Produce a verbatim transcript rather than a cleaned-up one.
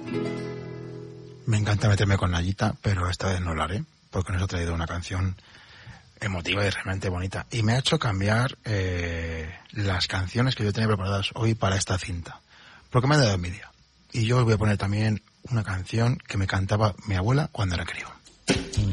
Me encanta meterme con Nayita, pero esta vez no lo haré, porque nos ha traído una canción emotiva y realmente bonita. Y me ha hecho cambiar eh, las canciones que yo tenía preparadas hoy para esta cinta, porque me ha dado envidia. Y yo os voy a poner también una canción que me cantaba mi abuela cuando era crío.